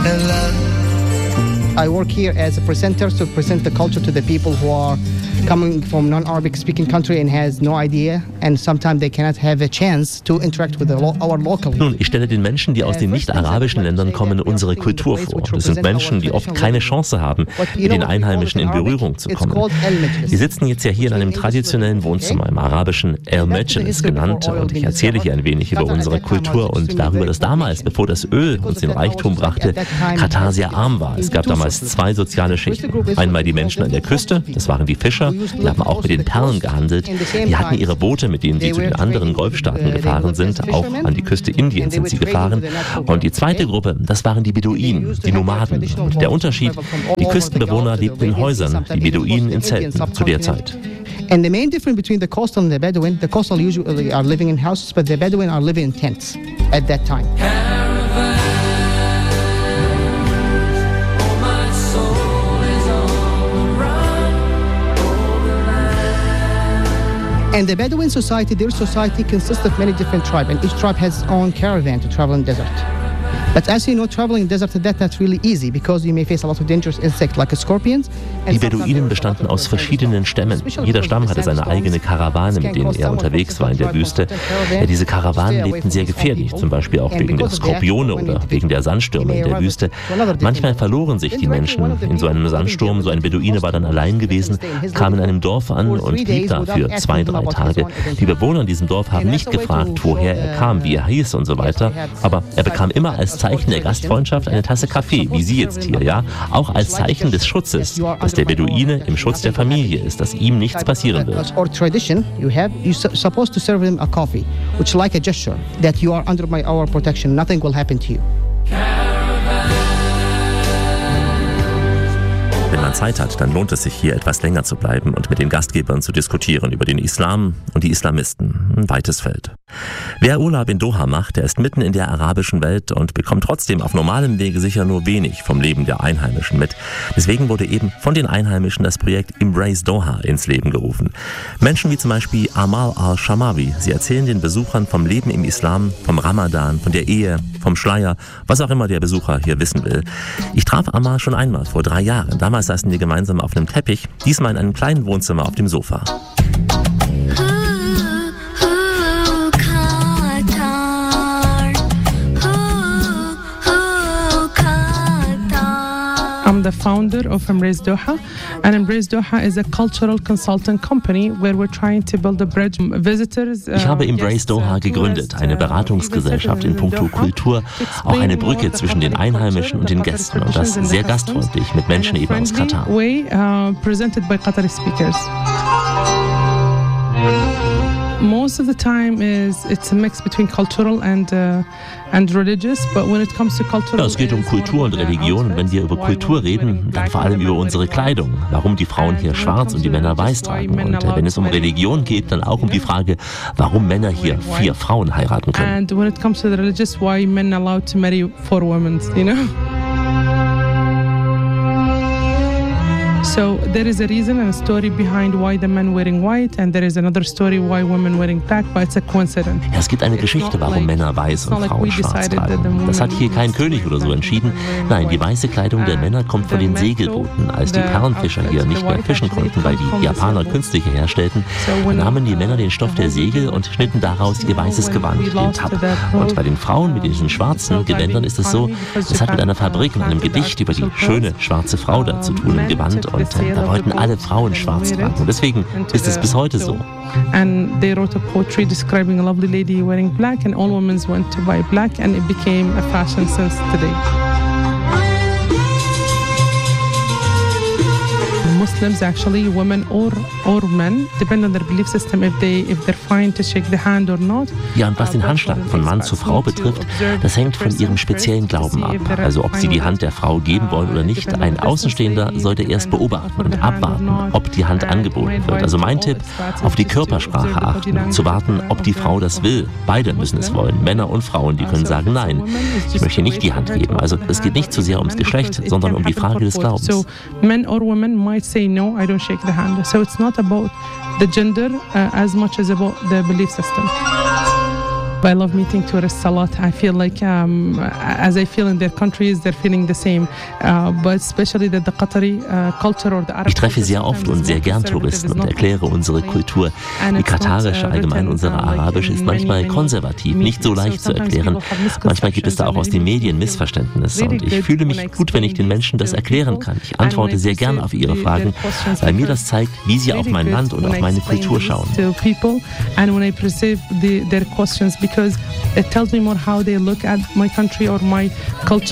I work here as a presenter to present the culture to the people who are coming from non-Arabic speaking country and has no idea, and sometimes they cannot have a chance to interact with our local. Nun, ich stelle den Menschen, die aus den nicht-arabischen Ländern kommen, unsere Kultur vor. Das sind Menschen, die oft keine Chance haben, mit den Einheimischen in Berührung zu kommen. Sie sitzen jetzt ja hier in einem traditionellen Wohnzimmer, im arabischen El-Mejlis genannt, und ich erzähle hier ein wenig über unsere Kultur und darüber, dass damals, bevor das Öl uns den Reichtum brachte, Katar sehr arm war. Es gab damals zwei soziale Schichten. Einmal die Menschen an der Küste, das waren die Fischer, die haben auch mit den Perlen gehandelt. Die hatten ihre Boote, mit denen sie zu den anderen Golfstaaten gefahren sind. Auch an die Küste Indiens sind sie gefahren. Und die zweite Gruppe, das waren die Beduinen, die Nomaden. Und der Unterschied, die Küstenbewohner lebten in Häusern, die Beduinen in Zelten zu der Zeit. And the main difference between the coastal and the Bedouin, the coastal usually are living in houses, but the Bedouin are living in tents at that time. And the Bedouin society, their society consists of many different tribes, and each tribe has its own caravan to travel in the desert. But as you know, traveling in the desert, that's not really easy because you may face a lot of dangerous insects like scorpions. Die Beduinen bestanden aus verschiedenen Stämmen. Jeder Stamm hatte seine eigene Karawane, mit denen er unterwegs war in der Wüste. Ja, diese Karawanen lebten sehr gefährlich, zum Beispiel auch wegen der Skorpione oder wegen der Sandstürme in der Wüste. Manchmal verloren sich die Menschen in so einem Sandsturm. So ein Beduine war dann allein gewesen, kam in einem Dorf an und blieb da für 2-3 Tage. Die Bewohner in diesem Dorf haben nicht gefragt, woher er kam, wie er hieß und so weiter. Aber er bekam immer als Zeichen der Gastfreundschaft eine Tasse Kaffee, wie Sie jetzt hier, ja? Auch als Zeichen des Schutzes, dass der Beduine im Schutz der Familie ist, dass ihm nichts passieren wird. Or tradition, you're supposed to serve him a coffee, which like a gesture that you are under our protection, nothing will happen to you. Wenn man Zeit hat, dann lohnt es sich, hier etwas länger zu bleiben und mit den Gastgebern zu diskutieren über den Islam und die Islamisten. Ein weites Feld. Wer Urlaub in Doha macht, der ist mitten in der arabischen Welt und bekommt trotzdem auf normalem Wege sicher nur wenig vom Leben der Einheimischen mit. Deswegen wurde eben von den Einheimischen das Projekt Embrace Doha ins Leben gerufen. Menschen wie zum Beispiel Amal al-Shamawi, sie erzählen den Besuchern vom Leben im Islam, vom Ramadan, von der Ehe, vom Schleier, was auch immer der Besucher hier wissen will. Ich traf Amal schon einmal vor 3 Jahren. Damals saßen wir gemeinsam auf einem Teppich, diesmal in einem kleinen Wohnzimmer auf dem Sofa. I'm the founder of Embrace Doha, and Embrace Doha is a cultural consulting company where we're trying to build a bridge. Visitors. Ich habe Embrace Doha gegründet, eine Beratungsgesellschaft in puncto Kultur, auch eine Brücke zwischen den Einheimischen und den Gästen, und das sehr gastfreundlich mit Menschen eben aus Katar. Presented by Qatari speakers. Most of the time it's a mix between cultural and religious, but when it comes to cultural, ja, es geht um Kultur und Religion, und wenn wir über Kultur reden, dann vor allem über unsere Kleidung, warum die Frauen hier schwarz und die Männer weiß tragen, und wenn es um Religion geht, dann auch um die Frage, warum Männer hier 4 Frauen heiraten können. And when it comes to the religious, why men allowed to marry 4 women, you know? So there is a reason and a story behind why the men wearing white, and there is another story why women wearing black, but it's a coincidence. Ja, es gibt eine Geschichte, warum Männer weiß und Frauen schwarz tragen. Das hat hier kein König oder so entschieden. Nein, die weiße Kleidung der Männer kommt von den Segelbooten. Als die Perlenfischer hier nicht mehr fischen konnten, weil die Japaner künstliche herstellten, dann nahmen die Männer den Stoff der Segel und schnitten daraus ihr weißes Gewand, den Tab. Und bei den Frauen mit diesen schwarzen Gewändern ist es so, es hat mit einer Fabrik und einem Gedicht über die schöne schwarze Frau da zu tun im Gewand. Und da wollten alle Frauen schwarz tragen. Und deswegen ist es bis heute so. And they wrote a poetry describing a lovely lady wearing black, and all women went to buy black, and it became a fashion since today. Muslims, actually, women or men, depend on their belief system if they're fine to shake the hand or not. Ja, und was den Handschlag von Mann zu Frau betrifft, das hängt von ihrem speziellen Glauben ab. Also ob sie die Hand der Frau geben wollen oder nicht. Ein Außenstehender sollte erst beobachten und abwarten, ob die Hand angeboten wird. Also mein Tipp, auf die Körpersprache achten, zu warten, ob die Frau das will. Beide müssen es wollen, Männer und Frauen, die können sagen, nein, ich möchte nicht die Hand geben. Also es geht nicht so sehr ums Geschlecht, sondern um die Frage des Glaubens. So men or women might say no, I don't shake the hand. So it's not about the gender as much as about the belief system. I love meeting tourists a lot. I feel like as I feel in their countries, they're feeling the same. But especially the Qatari culture or the Arab. Ich treffe sehr oft und sehr gern Touristen und erkläre unsere Kultur. Die katarische, allgemein unsere arabische, ist manchmal konservativ, nicht so leicht zu erklären. Manchmal gibt es da auch aus den Medien Missverständnisse und ich fühle mich gut, wenn ich den Menschen das erklären kann. Ich antworte sehr gern auf ihre Fragen, weil mir das zeigt, wie sie auf mein Land und auf meine Kultur schauen. And when I perceive their questions, because it tells me more how they look at my country or my culture.